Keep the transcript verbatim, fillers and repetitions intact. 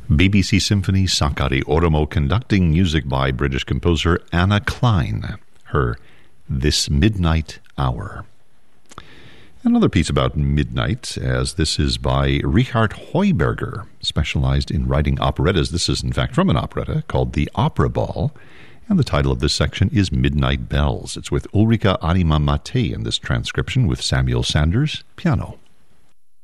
B B C Symphony Sakari Oromo, conducting music by British composer Anna Klein, her This Midnight Hour. Another piece about midnight, as this is by Richard Heuberger, specialized in writing operettas. This is, in fact, from an operetta called The Opera Ball, and the title of this section is Midnight Bells. It's with Ulrika Anima Mate in this transcription with Samuel Sanders, piano.